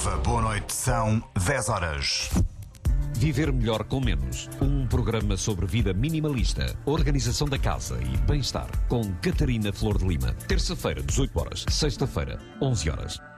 Nova, boa noite, são 10 horas. Viver melhor com menos. Um programa sobre vida minimalista, organização da casa e bem-estar. Com Catarina Flor de Lima. Terça-feira, 18 horas. Sexta-feira, 11 horas.